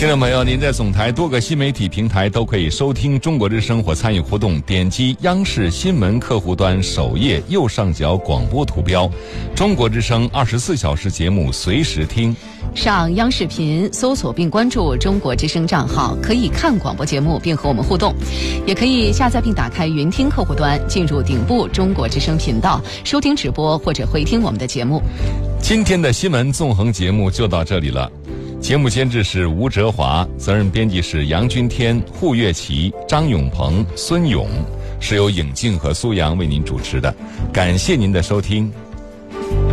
听众朋友，您在总台多个新媒体平台都可以收听中国之声或参与互动，点击央视新闻客户端首页右上角广播图标，中国之声24小时节目随时听。 上央视频搜索并关注中国之声账号，可以看广播节目并和我们互动，也可以下载并打开云听客户端，进入顶部中国之声频道，收听直播或者回听我们的节目。 今天的新闻纵横节目就到这里了。节目监制是吴哲华，责任编辑是杨君天、胡月琪、张永鹏、孙勇，是由尹静和苏阳为您主持的。感谢您的收听。